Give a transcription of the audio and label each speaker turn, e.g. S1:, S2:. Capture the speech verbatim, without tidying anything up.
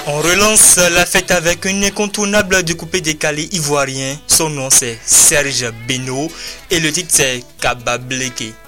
S1: On relance la fête avec une incontournable du coupé décalé ivoirien. Son nom c'est Serge Beno et le titre c'est Kabableke.